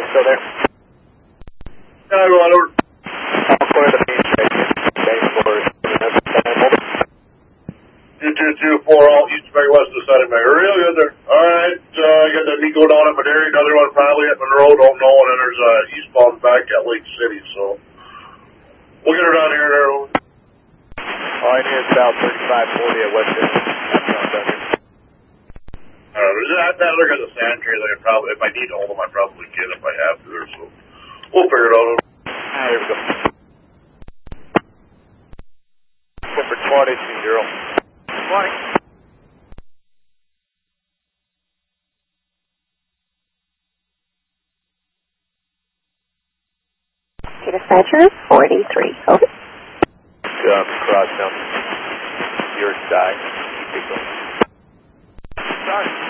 still there? Yeah, go on over. I'll clear the main station. Thanks for over. 224 all east of west of the side of my area. Good there. Alright, I got that Nico down at Madera, another one probably at Monroe, don't know, and then there's eastbound back at Lake City, so we'll get her down here there. All I need is about 3540 at West End. That look at the sand trailer, probably, if I need to hold them, I probably can if I have to, or so. We'll figure it out. Here we go. Number 2020. Morning. Dispatcher 43. Over. Cross down your side. Keep it going. Sorry.